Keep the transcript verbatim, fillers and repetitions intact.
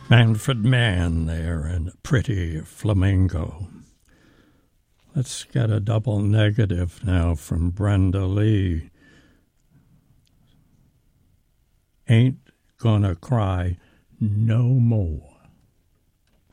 Manfred Mann there and Pretty Flamingo. Let's get a double negative now from Brenda Lee. Ain't gonna cry no more.